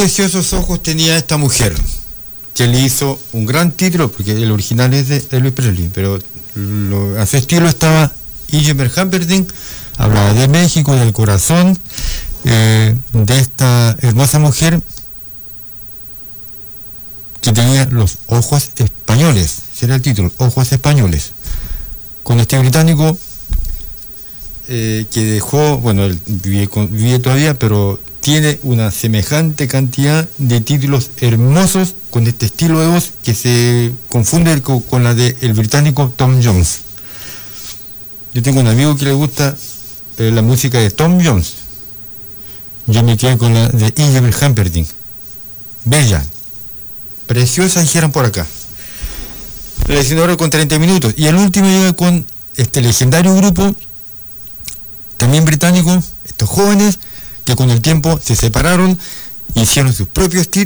preciosos ojos tenía esta mujer, que le hizo un gran título, porque el original es de Elvis Presley, pero a su estilo estaba Inger Humperdinck. Hablaba de México, del corazón, de esta hermosa mujer que tenía los ojos españoles, ese era el título, ojos españoles, con este británico que dejó, bueno, él vive todavía, pero tiene una semejante cantidad de títulos hermosos con este estilo de voz que se confunde con la del británico Tom Jones. Yo tengo un amigo que le gusta la música de Tom Jones. Yo me quedé con la de Inger Humperdinck. Bella, preciosa, dijeron por acá. La 19 con 30 minutos. Y el último llega con este legendario grupo, también británico, estos jóvenes que con el tiempo se separaron, hicieron sus propios estilos.